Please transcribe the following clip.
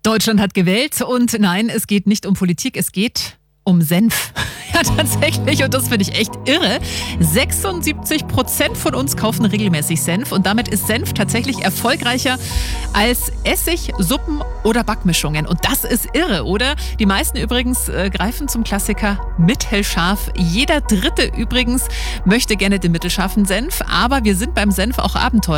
Deutschland hat gewählt und nein, es geht nicht um Politik, es geht um Senf. Ja, tatsächlich. Und das finde ich echt irre. 76% von uns kaufen regelmäßig Senf und damit ist Senf tatsächlich erfolgreicher als Essig, Suppen oder Backmischungen. Und das ist irre, oder? Die meisten übrigens greifen zum Klassiker mittelscharf. Jeder Dritte übrigens möchte gerne den mittelscharfen Senf, aber wir sind beim Senf auch Abenteuer.